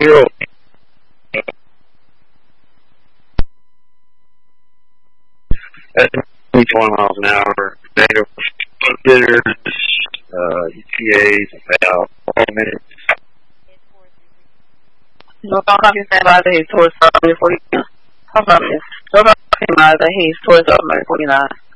0. At 20 miles an hour. Negative hitters, ETAs, about 4 minutes. No talking about the towards 49. Hold on, no talking about the towards 49.